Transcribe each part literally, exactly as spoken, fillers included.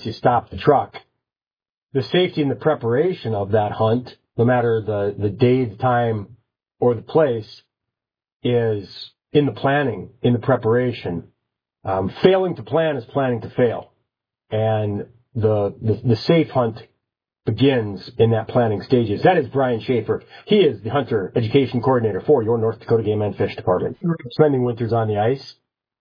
once you stop the truck. The safety and the preparation of that hunt, no matter the, the day, the time, or the place, is in the planning, in the preparation. Um, failing to plan is planning to fail. And the, the, the safe hunt begins in that planning stages. That is Brian Schaefer. He is the hunter education coordinator for your North Dakota Game and Fish Department. Spending winters on the ice.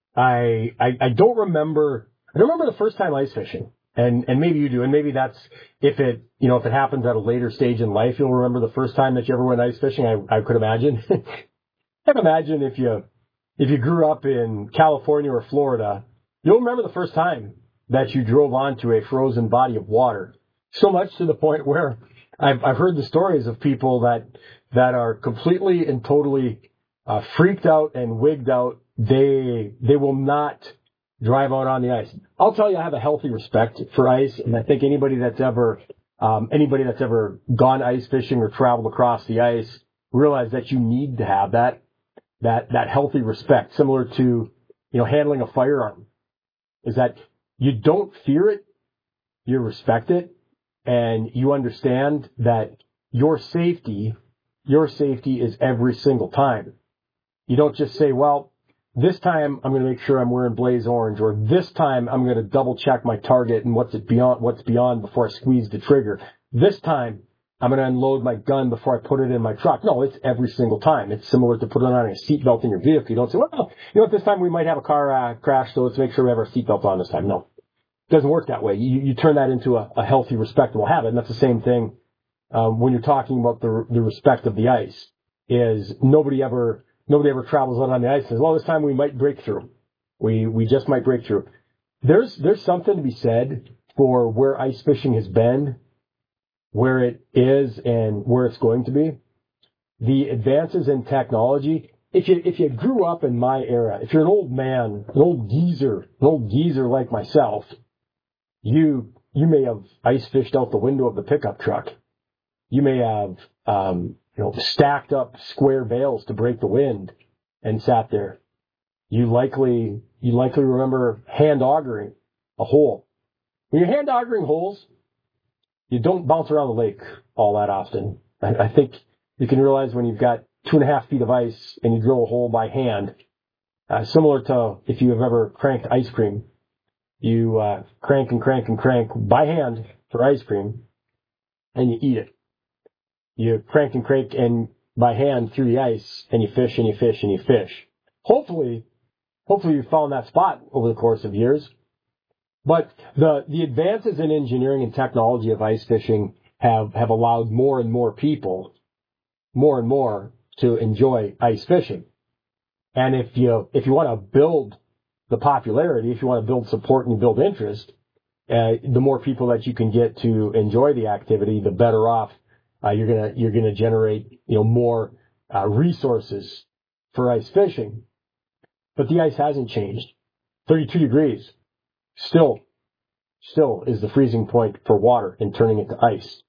I, I, I don't remember, I don't remember the first time ice fishing. And, and maybe you do. And maybe that's, if it, you know, if it happens at a later stage in life, you'll remember the first time that you ever went ice fishing. I, I could imagine. I can imagine if you, if you grew up in California or Florida, you'll remember the first time that you drove onto a frozen body of water. So much to the point where I've, I've heard the stories of people that, that are completely and totally uh, freaked out and wigged out. They, they will not drive out on the ice. I'll tell you, I have a healthy respect for ice, and I think anybody that's ever, um, anybody that's ever gone ice fishing or traveled across the ice realize that you need to have that, that, that healthy respect, similar to, you know, handling a firearm, is that you don't fear it, you respect it, and you understand that your safety, your safety is every single time. You don't just say, well, this time I'm going to make sure I'm wearing blaze orange, or this time I'm going to double check my target and what's it beyond, what's beyond before I squeeze the trigger. This time I'm going to unload my gun before I put it in my truck. No, it's every single time. It's similar to putting on a seatbelt in your vehicle. You don't say, well, you know what, this time we might have a car uh, crash, so let's make sure we have our seatbelt on this time. No. It doesn't work that way. You, you turn that into a, a healthy, respectable habit, and that's the same thing um, when you're talking about the the respect of the ice. Is nobody ever nobody ever travels out on the ice and says, well, this time we might break through. We we just might break through. There's there's something to be said for where ice fishing has been, where it is, and where it's going to be. The advances in technology. If you if you grew up in my era, if you're an old man, an old geezer, an old geezer like myself, You you may have ice fished out the window of the pickup truck. You may have um, you know stacked up square bales to break the wind and sat there. You likely you likely remember hand augering a hole. When you're hand augering holes, you don't bounce around the lake all that often. I, I think you can realize when you've got two and a half feet of ice and you drill a hole by hand, uh, similar to if you have ever cranked ice cream. You uh, crank and crank and crank by hand for ice cream, and you eat it. You crank and crank and by hand through the ice, and you fish and you fish and you fish. Hopefully, hopefully you found that spot over the course of years. But the the advances in engineering and technology of ice fishing have, have allowed more and more people, more and more, to enjoy ice fishing. And if you if you want to build the popularity, if you want to build support and build interest, uh, the more people that you can get to enjoy the activity, the better off uh, you're gonna you're gonna generate, you know, more uh, resources for ice fishing. But the ice hasn't changed. thirty-two degrees still still is the freezing point for water and turning it to ice.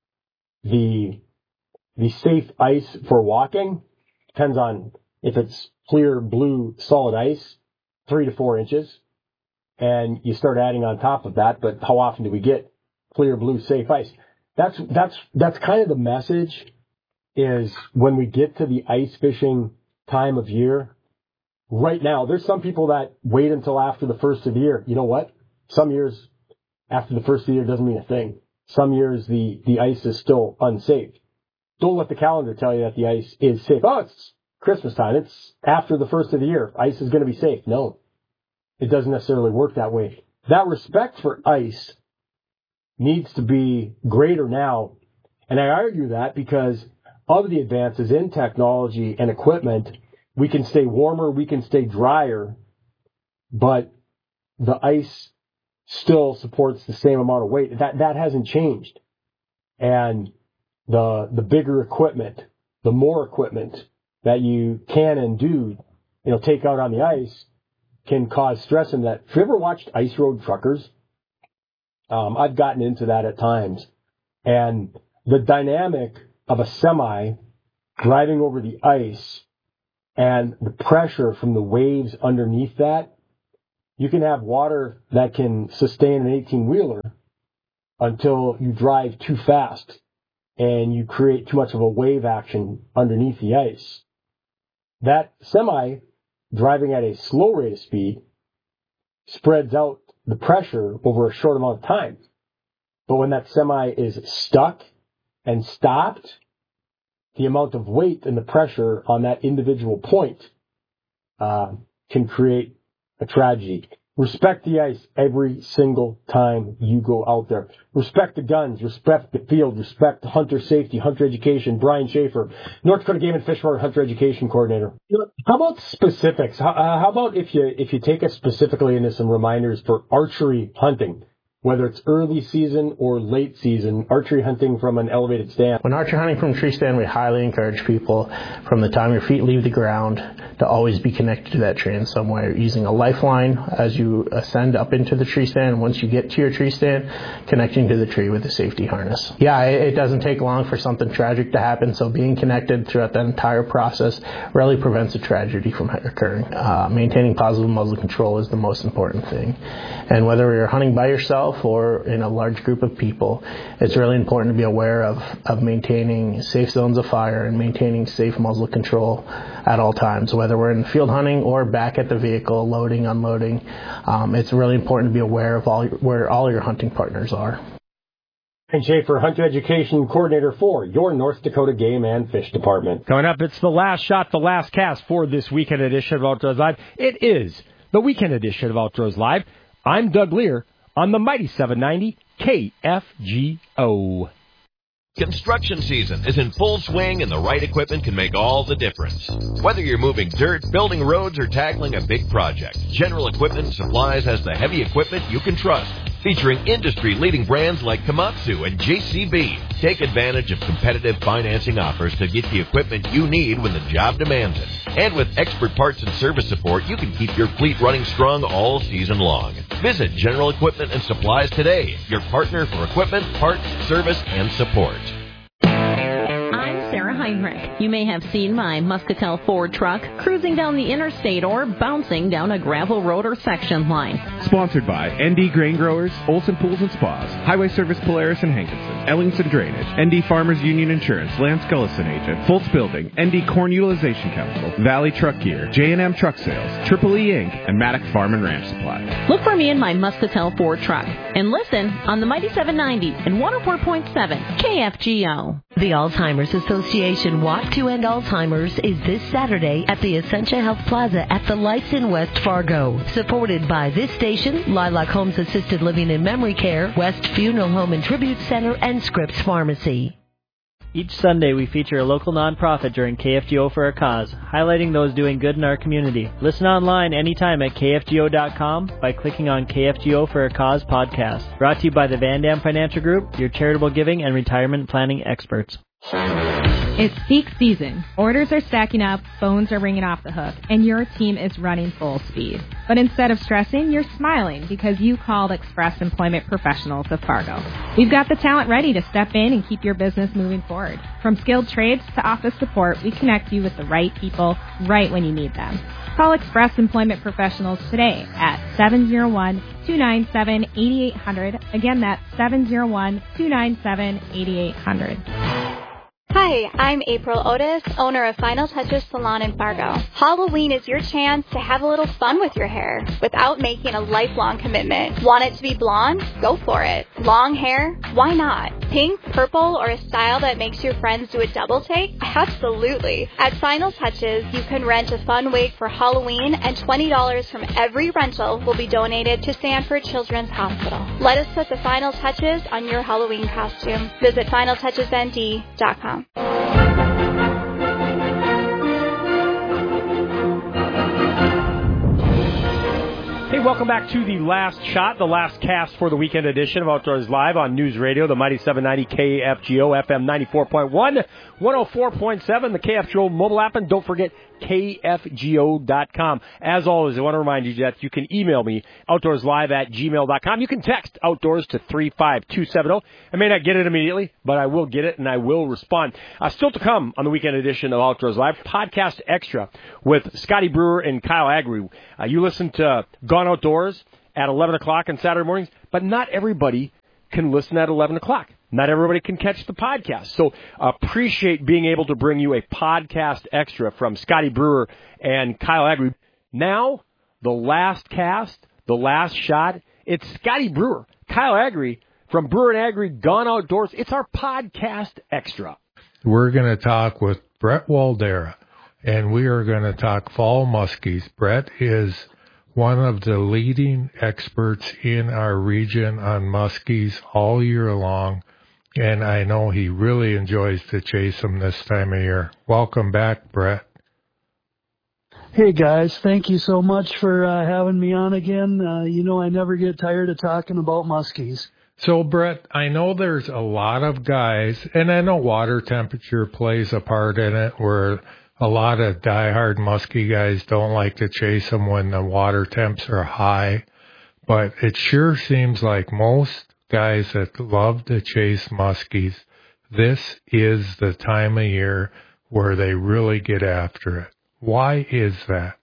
The the safe ice for walking depends on if it's clear blue solid ice, three to four inches, and you start adding on top of that. But how often do we get clear blue safe ice? That's that's that's kind of the message. Is when we get to the ice fishing time of year. Right now, there's some people that wait until after the first of the year. You know what? Some years after the first of the year doesn't mean a thing. Some years the the ice is still unsafe. Don't let the calendar tell you that the ice is safe. Oh, it's Christmas time. It's after the first of the year. Ice is going to be safe. No, it doesn't necessarily work that way. That respect for ice needs to be greater now. And I argue that because of the advances in technology and equipment, we can stay warmer, we can stay drier, but the ice still supports the same amount of weight. That, that hasn't changed. And the, the bigger equipment, the more equipment that you can and do, you know, take out on the ice can cause stress in that. Have you ever watched Ice Road Truckers? Um, I've gotten into that at times. And the dynamic of a semi driving over the ice and the pressure from the waves underneath that You can have water that can sustain an eighteen-wheeler until you drive too fast and you create too much of a wave action underneath the ice. That semi driving at a slow rate of speed spreads out the pressure over a short amount of time. But when that semi is stuck and stopped, the amount of weight and the pressure on that individual point uh, can create a tragedy. Respect the ice every single time you go out there. Respect the guns, respect the field, respect hunter safety, hunter education. Brian Schaefer, North Dakota Game and Fish Farm Hunter Education Coordinator. How about specifics? How, uh, how about if you if you take us specifically into some reminders for archery hunting? Whether it's early season or late season, archery hunting from an elevated stand. When archery hunting from a tree stand, we highly encourage people from the time your feet leave the ground to always be connected to that tree in some way, using a lifeline as you ascend up into the tree stand. Once you get to your tree stand, connecting to the tree with a safety harness. Yeah, it doesn't take long for something tragic to happen, so being connected throughout that entire process really prevents a tragedy from occurring. Uh, maintaining positive muzzle control is the most important thing. And whether you're hunting by yourself or in a large group of people, it's really important to be aware of, of maintaining safe zones of fire and maintaining safe muzzle control at all times, whether we're in field hunting or back at the vehicle, loading, unloading. Um, it's really important to be aware of all where all your hunting partners are. And Schaefer, Hunter Education Coordinator for your North Dakota Game and Fish Department. Coming up, it's the last shot, the last cast for this weekend edition of Outdoors Live. It is the weekend edition of Outdoors Live. I'm Doug Lear on the Mighty seven ninety K F G O. Construction season is in full swing, and the right equipment can make all the difference. Whether you're moving dirt, building roads, or tackling a big project, General Equipment and Supplies has the heavy equipment you can trust. Featuring industry-leading brands like Komatsu and J C B. Take advantage of competitive financing offers to get the equipment you need when the job demands it. And with expert parts and service support, you can keep your fleet running strong all season long. Visit General Equipment and Supplies today, your partner for equipment, parts, service, and support. Sarah Heinrich. You may have seen my Muscatel Ford truck cruising down the interstate or bouncing down a gravel road or section line. Sponsored by N D Grain Growers, Olson Pools and Spas, Highway Service Polaris and Hankinson, Ellingson Drainage, N D Farmers Union Insurance, Lance Gullison Agent, Fultz Building, N D Corn Utilization Council, Valley Truck Gear, J and M Truck Sales, Triple E Incorporated, and Maddox Farm and Ranch Supply. Look for me in my Muscatel Ford truck and listen on the Mighty seven ninety and one oh four point seven K F G O. The Alzheimer's Association Walk to End Alzheimer's is this Saturday at the Essentia Health Plaza at the Lights in West Fargo. Supported by this station, Lilac Homes Assisted Living and Memory Care, West Funeral Home and Tribute Center, and Scripps Pharmacy. Each Sunday, we feature a local nonprofit during K F G O for a Cause, highlighting those doing good in our community. Listen online anytime at K F G O dot com by clicking on K F G O for a Cause podcast. Brought to you by the Van Dam Financial Group, your charitable giving and retirement planning experts. It's peak season. Orders are stacking up, phones are ringing off the hook, and your team is running full speed. But instead of stressing, you're smiling because you called Express Employment Professionals of Fargo. We've got the talent ready to step in and keep your business moving forward. From skilled trades to office support, we connect you with the right people right when you need them. Call Express Employment Professionals today at seven oh one, two nine seven, eight eight zero zero. Again, that's seven oh one, two nine seven, eight eight zero zero. Hi, I'm April Otis, owner of Final Touches Salon in Fargo. Halloween is your chance to have a little fun with your hair without making a lifelong commitment. Want it to be blonde? Go for it. Long hair? Why not? Pink, purple, or a style that makes your friends do a double take? Absolutely. At Final Touches, you can rent a fun wig for Halloween, and twenty dollars from every rental will be donated to Sanford Children's Hospital. Let us put the final touches on your Halloween costume. Visit final touches N D dot com. Hey, welcome back to the last shot, the last cast for the weekend edition of Outdoors Live on News Radio, the Mighty seven ninety K F G O, F M ninety-four point one, one oh four point seven, the K F G O mobile app, and don't forget K F G O dot com. As always, I want to remind you that you can email me, outdoorslive at gmail dot com. You can text outdoors to three five two seven zero. I may not get it immediately, but I will get it and I will respond. Uh, still to come on the weekend edition of Outdoors Live, podcast extra with Scotty Brewer and Kyle Agri. Uh, you listen to Gone Outdoors at eleven o'clock on Saturday mornings, but not everybody can listen at eleven o'clock. Not everybody can catch the podcast. So appreciate being able to bring you a podcast extra from Scotty Brewer and Kyle Agri. Now, the last cast, the last shot, it's Scotty Brewer, Kyle Agri from Brewer and Agri Gone Outdoors. It's our podcast extra. We're going to talk with Brett Waldera, and we are going to talk fall muskies. Brett is one of the leading experts in our region on muskies all year long, and I know he really enjoys to chase them this time of year. Welcome back, Brett. Hey, guys. Thank you so much for uh, having me on again. Uh, you know I never get tired of talking about muskies. So, Brett, I know there's a lot of guys, and I know water temperature plays a part in it, where a lot of diehard muskie guys don't like to chase them when the water temps are high, but it sure seems like most guys that love to chase muskies, this is the time of year where they really get after it. Why is that?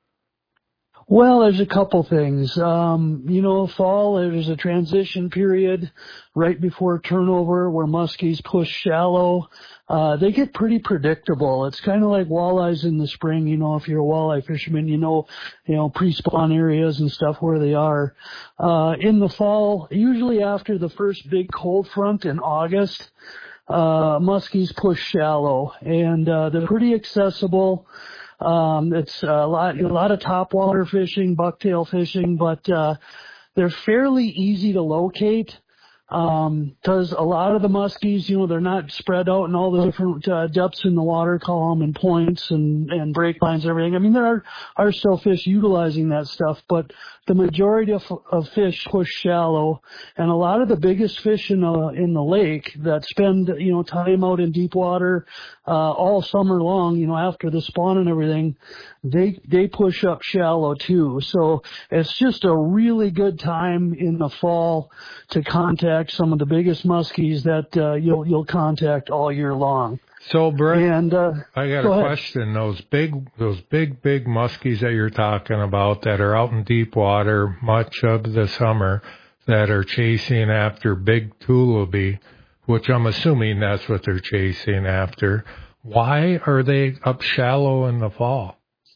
Well, there's a couple things. Um, you know, fall, there's a transition period right before turnover where muskies push shallow. Uh, they get pretty predictable. It's kind of like walleyes in the spring. You know, if you're a walleye fisherman, you know, you know, pre-spawn areas and stuff where they are. Uh, in the fall, usually after the first big cold front in August, uh, muskies push shallow, and uh, they're pretty accessible. Um, it's a lot, a lot of topwater fishing, bucktail fishing, but, uh, they're fairly easy to locate. Um, cause a lot of the muskies, you know, they're not spread out in all the different, uh, depths in the water column and points and, and break lines and everything. I mean, there are, are still fish utilizing that stuff, but the majority of, of fish push shallow, and a lot of the biggest fish in the, in the lake that spend, you know, time out in deep water, uh, all summer long, you know, after the spawn and everything, they, they push up shallow too. So it's just a really good time in the fall to contact some of the biggest muskies that, uh, you'll, you'll contact all year long. So, Brett, and, uh, I got go a ahead. question. Those big, those big, big muskies that you're talking about that are out in deep water much of the summer, that are chasing after big tulipy, which I'm assuming that's what they're chasing after. Why are they up shallow in the fall?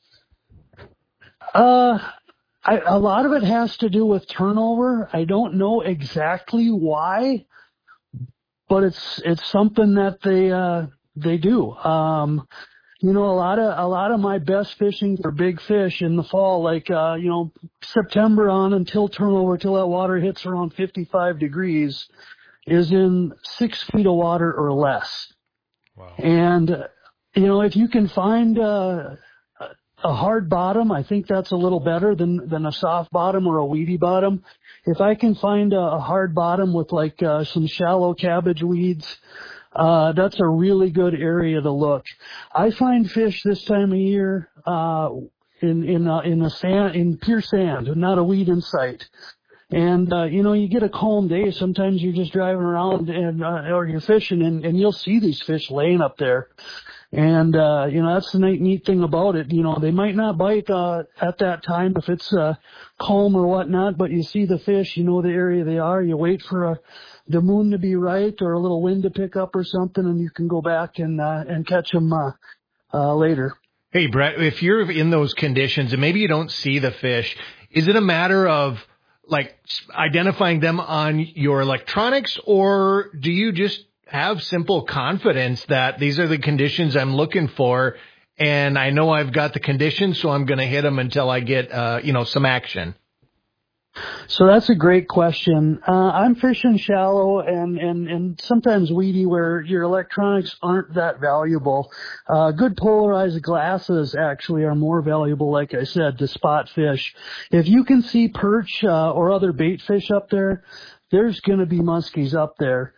Uh, I, a lot of it has to do with turnover. I don't know exactly why, but it's it's something that they uh, they do. Um, you know, a lot of a lot of my best fishing for big fish in the fall, like uh, you know, September on until turnover, till that water hits around fifty-five degrees, is in six feet of water or less. Wow. And uh, you know, if you can find uh, a hard bottom, I think that's a little better than than a soft bottom or a weedy bottom. If I can find a, a hard bottom with like uh, some shallow cabbage weeds, uh, that's a really good area to look. I find fish this time of year uh, in in uh, in the sand, in pure sand, not a weed in sight. And uh, you know, you get a calm day. Sometimes you're just driving around and uh, or you're fishing, and, and you'll see these fish laying up there. And, uh, you know, that's the neat, neat thing about it. You know, they might not bite, uh, at that time if it's, uh, calm or whatnot, but you see the fish, you know the area they are. You wait for a, the moon to be right or a little wind to pick up or something, and you can go back and, uh, and catch them, uh, uh, later. Hey, Brett, if you're in those conditions and maybe you don't see the fish, is it a matter of, like, identifying them on your electronics, or do you just have simple confidence that these are the conditions I'm looking for, and I know I've got the conditions, so I'm going to hit them until I get, uh, you know, some action? So that's a great question. Uh, I'm fishing shallow and, and, and sometimes weedy where your electronics aren't that valuable. Uh, good polarized glasses actually are more valuable, like I said, to spot fish. If you can see perch, uh, or other bait fish up there, there's going to be muskies up there.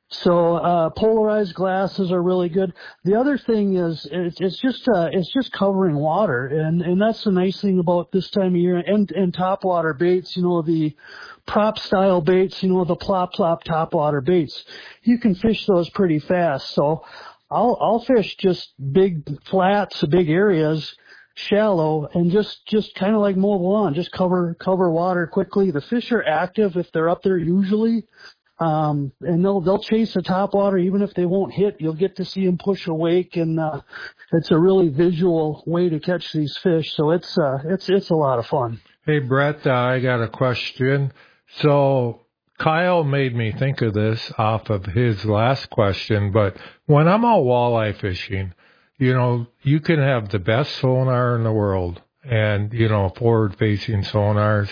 So uh, polarized glasses are really good. The other thing is it's, it's just uh, it's just covering water, and and that's the nice thing about this time of year. And and topwater baits, you know, the prop style baits, you know, the plop plop topwater baits. You can fish those pretty fast. So I'll I'll fish just big flats, big areas, shallow, and just just kind of like mow the lawn, just cover cover water quickly. The fish are active if they're up there usually. Um, and they'll, they'll chase the topwater even if they won't hit. You'll get to see them push a wake, and, uh, it's a really visual way to catch these fish. So it's, uh, it's, it's a lot of fun. Hey, Brett, uh, I got a question. So Kyle made me think of this off of his last question, but when I'm out walleye fishing, you know, you can have the best sonar in the world and, you know, forward-facing sonars,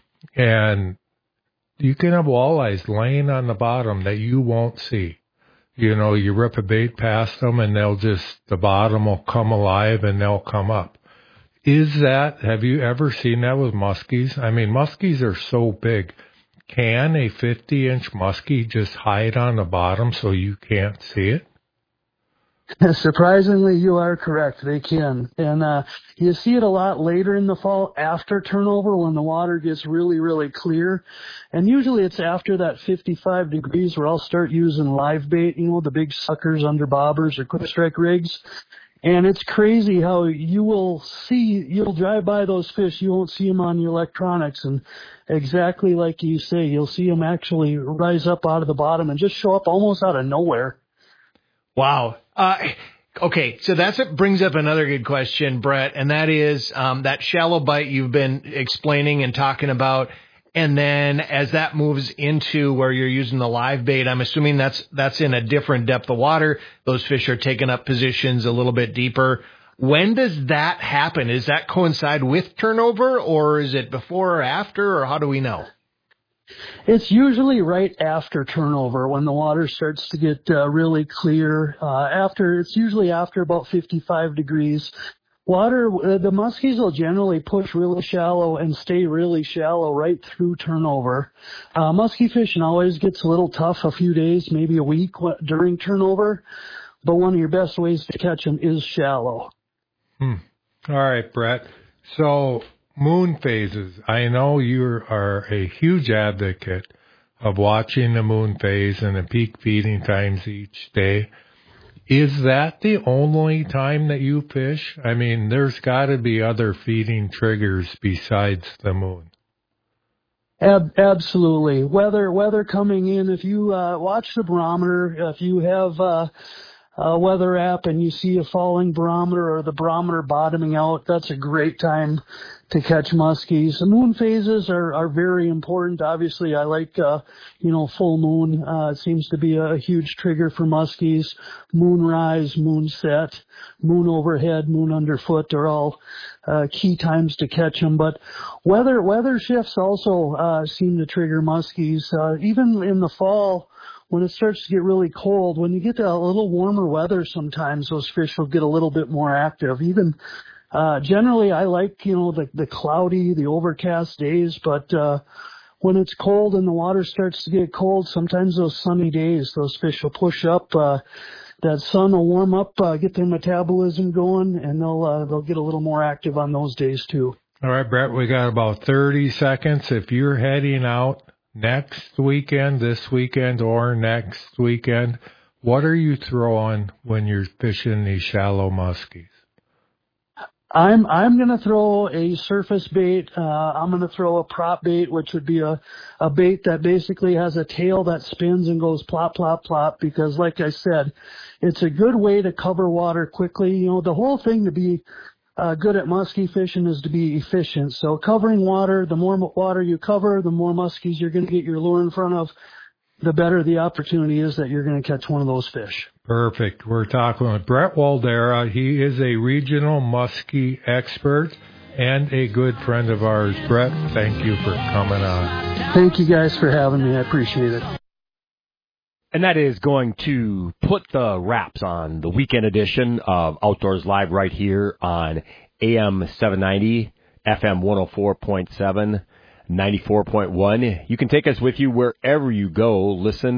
and you can have walleyes laying on the bottom that you won't see. You know, you rip a bait past them and they'll just, the bottom will come alive and they'll come up. Is that, have you ever seen that with muskies? I mean, muskies are so big. Can a fifty-inch muskie just hide on the bottom so you can't see it? Surprisingly, you are correct. They can. And uh you see it a lot later in the fall after turnover when the water gets really, really clear. And usually it's after that fifty-five degrees where I'll start using live bait, you know, the big suckers under bobbers or quick strike rigs. And it's crazy how you will see, you'll drive by those fish, you won't see them on your electronics. And exactly like you say, you'll see them actually rise up out of the bottom and just show up almost out of nowhere. Wow. Uh, okay, so that's it brings up another good question, Brett, and that is um, that shallow bite you've been explaining and talking about, and then as that moves into where you're using the live bait, I'm assuming that's that's in a different depth of water. Those fish are taking up positions a little bit deeper. When does that happen? Does that coincide with turnover, or is it before or after, or how do we know? It's usually right after turnover when the water starts to get uh, really clear. Uh, after it's usually after about fifty-five degrees. Water, uh, the muskies will generally push really shallow and stay really shallow right through turnover. Uh, muskie fishing always gets a little tough a few days, maybe a week during turnover, but one of your best ways to catch them is shallow. Hmm. All right, Brett. So moon phases. I know you are a huge advocate of watching the moon phase and the peak feeding times each day. Is that the only time that you fish? I mean, there's got to be other feeding triggers besides the moon. Ab- absolutely. Weather, weather coming in. If you uh, watch the barometer, if you have uh, a weather app and you see a falling barometer or the barometer bottoming out, that's a great time to catch muskies. The moon phases are, are very important. Obviously, I like, uh, you know, full moon. Uh, it seems to be a, a huge trigger for muskies. Moon rise, moon set, moon overhead, moon underfoot are all uh, key times to catch them. But weather, weather shifts also uh, seem to trigger muskies. Uh, even in the fall, when it starts to get really cold, when you get to a little warmer weather, sometimes those fish will get a little bit more active. Even Uh, generally, I like, you know, the, the cloudy, the overcast days, but, uh, when it's cold and the water starts to get cold, sometimes those sunny days, those fish will push up, uh, that sun will warm up, uh, get their metabolism going, and they'll, uh, they'll get a little more active on those days too. All right, Brett, we got about thirty seconds. If you're heading out next weekend, this weekend, or next weekend, what are you throwing when you're fishing these shallow muskies? I'm I'm gonna throw a surface bait. Uh, I'm gonna throw a prop bait, which would be a a bait that basically has a tail that spins and goes plop plop plop. Because, like I said, it's a good way to cover water quickly. You know, the whole thing to be uh, good at muskie fishing is to be efficient. So covering water, the more water you cover, the more muskies you're gonna get your lure in front of, the better the opportunity is that you're gonna catch one of those fish. Perfect. We're talking with Brett Waldera. He is a regional muskie expert and a good friend of ours. Brett, thank you for coming on. Thank you guys for having me. I appreciate it. And that is going to put the wraps on the weekend edition of Outdoors Live right here on A M seven ninety, F M one oh four point seven, ninety-four point one. You can take us with you wherever you go. Listen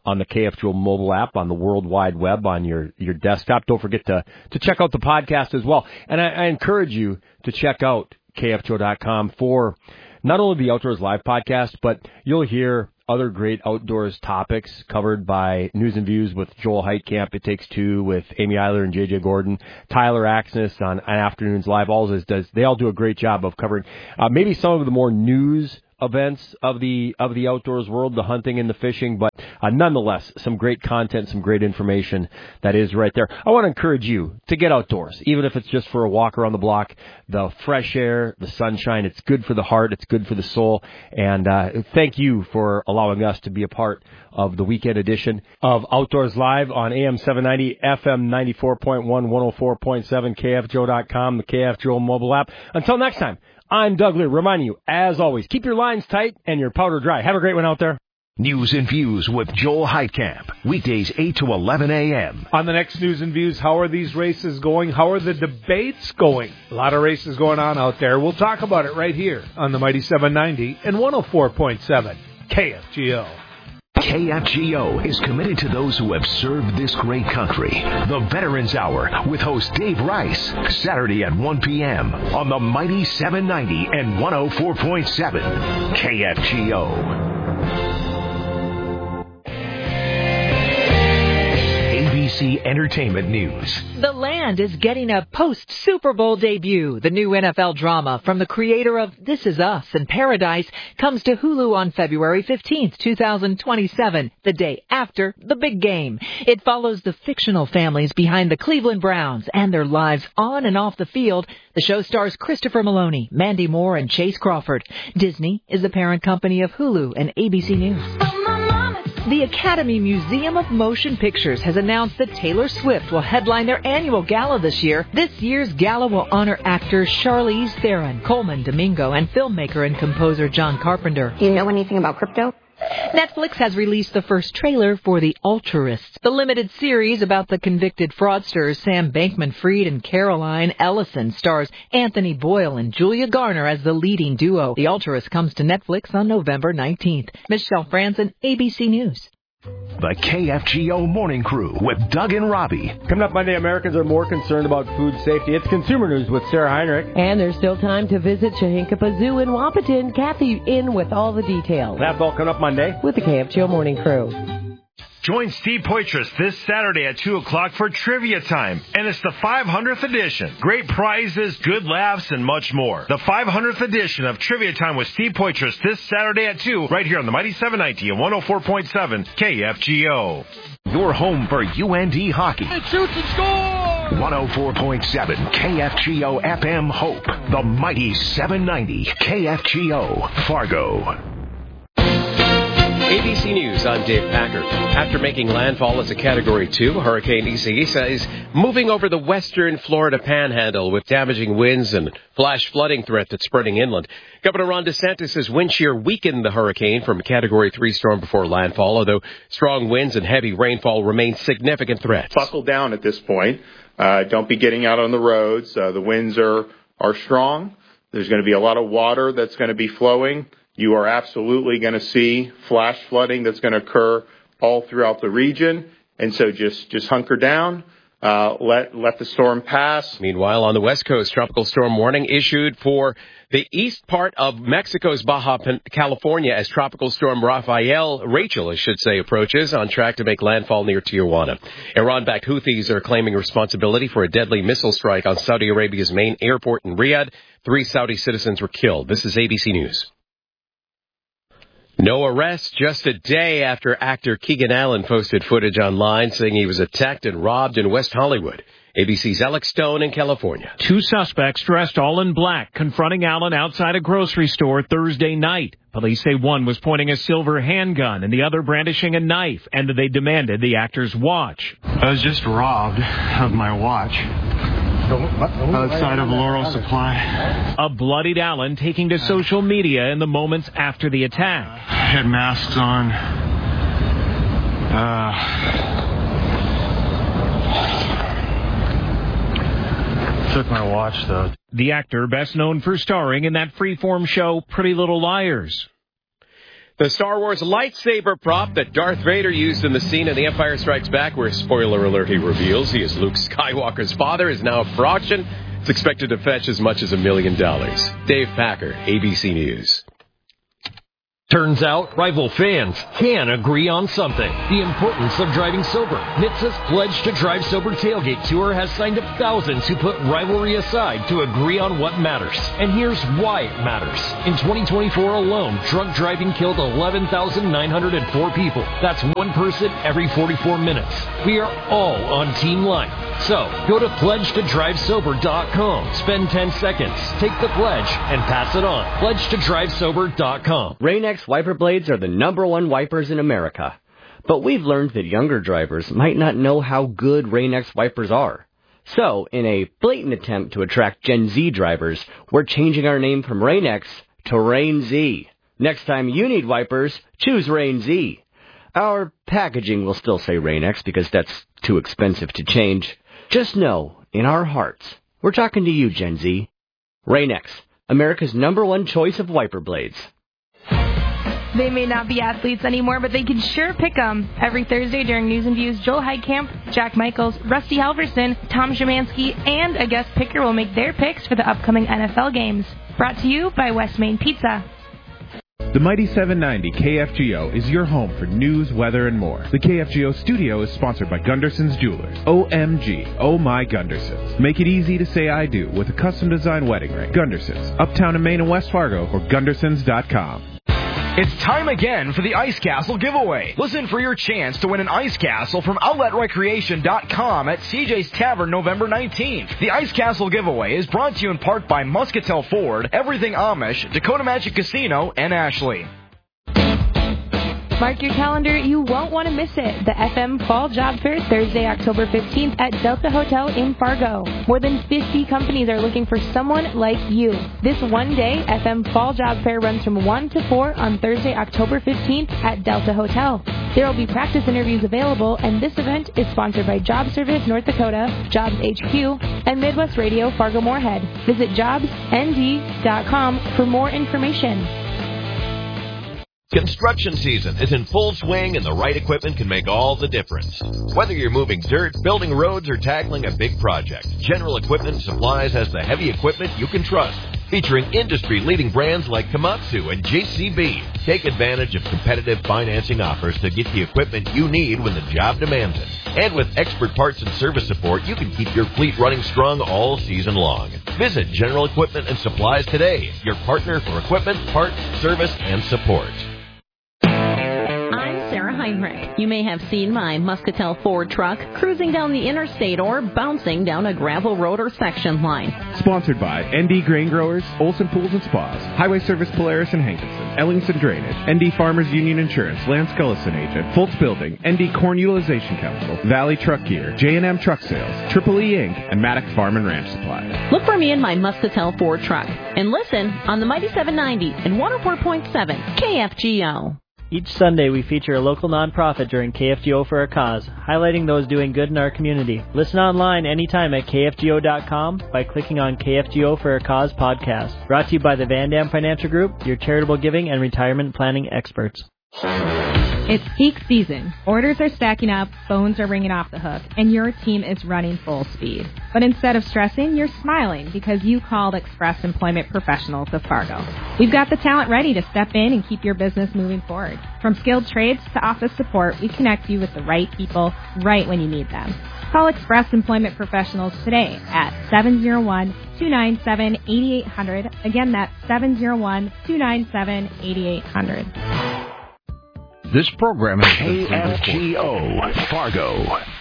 on the K F G O mobile app, on the World Wide Web, on your, your desktop. Don't forget to, to check out the podcast as well. And I, I encourage you to check out K F G O dot com for not only the Outdoors Live podcast, but you'll hear other great outdoors topics covered by News and Views with Joel Heitkamp. It Takes Two with Amy Eiler and J J Gordon. Tyler Axness on, on Afternoons Live. All this does, they all do a great job of covering uh, maybe some of the more news events of the of the outdoors world, the hunting and the fishing, but uh, nonetheless, some great content, some great information that is right there. I want to encourage you to get outdoors, even if it's just for a walk around the block. The fresh air, the sunshine, it's good for the heart, it's good for the soul, and uh, thank you for allowing us to be a part of the weekend edition of Outdoors Live on A M seven ninety, F M ninety-four point one, one oh four point seven, K F G O dot com, the K F G O mobile app. Until next time, I'm Doug Lear, reminding you, as always, keep your lines tight and your powder dry. Have a great one out there. News and Views with Joel Heitkamp, weekdays eight to eleven a.m. On the next News and Views, how are these races going? How are the debates going? A lot of races going on out there. We'll talk about it right here on the Mighty seven ninety and one oh four point seven K F G O. K F G O is committed to those who have served this great country. The Veterans Hour with host Dave Rice, Saturday at one p.m. on the Mighty seven ninety and one oh four point seven K F G O. A B C Entertainment News. The Land is getting a post-Super Bowl debut. The new N F L drama from the creator of This Is Us and Paradise comes to Hulu on February fifteenth, twenty twenty-seven, the day after the big game. It follows the fictional families behind the Cleveland Browns and their lives on and off the field. The show stars Christopher Maloney, Mandy Moore, and Chase Crawford. Disney is the parent company of Hulu and A B C News. The Academy Museum of Motion Pictures has announced that Taylor Swift will headline their annual gala this year. This year's gala will honor actors Charlize Theron, Coleman Domingo, and filmmaker and composer John Carpenter. Do you know anything about crypto? Netflix has released the first trailer for The Altruists, the limited series about the convicted fraudsters Sam Bankman-Fried and Caroline Ellison. Stars Anthony Boyle and Julia Garner as the leading duo. The Altruists comes to Netflix on November nineteenth. Michelle Franzen, A B C News. The K F G O Morning Crew with Doug and Robbie. Coming up Monday, Americans are more concerned about food safety. It's Consumer News with Sarah Heinrich. And there's still time to visit Chahinkapa Zoo in Wapaton. Kathy in with all the details. That's all coming up Monday with the K F G O Morning Crew. Join Steve Poitras this Saturday at two o'clock for Trivia Time, and it's the five hundredth edition. Great prizes, good laughs, and much more. The five hundredth edition of Trivia Time with Steve Poitras this Saturday at two, right here on the Mighty seven ninety and one oh four point seven K F G O. Your home for U N D hockey. It shoots and scores! one oh four point seven K F G O F M Hope. The Mighty seven ninety K F G O Fargo. A B C News, I'm Dave Packer. After making landfall as a Category two, Hurricane Isaias is moving over the western Florida panhandle with damaging winds and flash flooding threat that's spreading inland. Governor Ron DeSantis says wind shear weakened the hurricane from a Category three storm before landfall, although strong winds and heavy rainfall remain significant threats. Buckle down at this point. Uh, don't be getting out on the roads. Uh, the winds are, are strong. There's going to be a lot of water that's going to be flowing. You are absolutely going to see flash flooding that's going to occur all throughout the region. And so just, just hunker down. Uh, let, let the storm pass. Meanwhile, on the West Coast, tropical storm warning issued for the east part of Mexico's Baja California as tropical storm Rafael, Rachel, I should say, approaches, on track to make landfall near Tijuana. Iran-backed Houthis are claiming responsibility for a deadly missile strike on Saudi Arabia's main airport in Riyadh. Three Saudi citizens were killed. This is A B C News. No arrest just a day after actor Keegan Allen posted footage online saying he was attacked and robbed in West Hollywood. A B C's Alex Stone in California. Two suspects dressed all in black confronting Allen outside a grocery store Thursday night. Police say one was pointing a silver handgun and the other brandishing a knife, and they demanded the actor's watch. I was just robbed of my watch. Outside of Laurel Supply. A bloodied Allen taking to social media in the moments after the attack. I had masks on. Uh, took my watch, though. The actor, best known for starring in that freeform show Pretty Little Liars. The Star Wars lightsaber prop that Darth Vader used in the scene in The Empire Strikes Back, where, spoiler alert, he reveals he is Luke Skywalker's father, is now up for auction. It's expected to fetch as much as a million dollars. Dave Packer, A B C News. Turns out, rival fans can agree on something. The importance of driving sober. N H T Sa's Pledge to Drive Sober Tailgate Tour has signed up thousands who put rivalry aside to agree on what matters. And here's why it matters. In twenty twenty-four alone, drunk driving killed eleven thousand nine hundred four people. That's one person every forty-four minutes. We are all on Team Life. So, go to pledge to drive sober dot com, spend ten seconds, take the pledge, and pass it on. pledge to drive sober dot com. Rain-X wiper blades are the number one wipers in America. But we've learned that younger drivers might not know how good Rain-X wipers are. So, in a blatant attempt to attract Gen Z drivers, we're changing our name from Rain-X to Rain-Z. Next time you need wipers, choose Rain-Z. Our packaging will still say Rain-X because that's too expensive to change. Just know, in our hearts, we're talking to you, Gen Z. Rain-X, America's number one choice of wiper blades. They may not be athletes anymore, but they can sure pick 'em. Every Thursday during News and Views, Joel Heidkamp, Jack Michaels, Rusty Halverson, Tom Szymanski, and a guest picker will make their picks for the upcoming N F L games. Brought to you by West Main Pizza. The Mighty seven ninety K F G O is your home for news, weather, and more. The K F G O studio is sponsored by Gunderson's Jewelers. O M G, oh my Gundersons. Make it easy to say I do with a custom-designed wedding ring. Gundersons, uptown in Maine and West Fargo, or gundersons dot com. It's time again for the Ice Castle giveaway. Listen for your chance to win an Ice Castle from outlet recreation dot com at C J's Tavern November nineteenth. The Ice Castle giveaway is brought to you in part by Muscatel Ford, Everything Amish, Dakota Magic Casino, and Ashley. Mark your calendar, you won't want to miss it. The F M Fall Job Fair, Thursday, October fifteenth at Delta Hotel in Fargo. More than fifty companies are looking for someone like you. This one-day F M Fall Job Fair runs from one to four on Thursday, October fifteenth at Delta Hotel. There will be practice interviews available, and this event is sponsored by Job Service North Dakota, Jobs H Q, and Midwest Radio Fargo-Moorhead. Visit jobs n d dot com for more information. Construction season is in full swing, and the right equipment can make all the difference. Whether you're moving dirt, building roads, or tackling a big project, General Equipment Supplies has the heavy equipment you can trust. Featuring industry-leading brands like Komatsu and J C B. Take advantage of competitive financing offers to get the equipment you need when the job demands it. And with expert parts and service support, you can keep your fleet running strong all season long. Visit General Equipment and Supplies today, your partner for equipment, parts, service, and support. Sarah Heinrich. You may have seen my Muscatel Ford truck cruising down the interstate or bouncing down a gravel road or section line. Sponsored by N D Grain Growers, Olson Pools and Spas, Highway Service Polaris and Hankinson, Ellingson Drainage, N D Farmers Union Insurance, Lance Gullison Agent, Fultz Building, N D Corn Utilization Council, Valley Truck Gear, J and M Truck Sales, Triple E Incorporated, and Maddox Farm and Ranch Supply. Look for me in my Muscatel Ford truck and listen on the Mighty seven ninety and one oh four point seven K F G O. Each Sunday, we feature a local nonprofit during K F G O for a Cause, highlighting those doing good in our community. Listen online anytime at K F G O dot com by clicking on K F G O for a Cause podcast. Brought to you by the Van Dam Financial Group, your charitable giving and retirement planning experts. It's peak season. Orders are stacking up, phones are ringing off the hook, and your team is running full speed. But instead of stressing, you're smiling because you called Express Employment Professionals of Fargo. We've got the talent ready to step in and keep your business moving forward. From skilled trades to office support, we connect you with the right people right when you need them. Call Express Employment Professionals today at seven oh one, two nine seven, eight eight zero zero. Again, that's seven oh one, two nine seven, eight eight zero zero. This program is K F G O Fargo.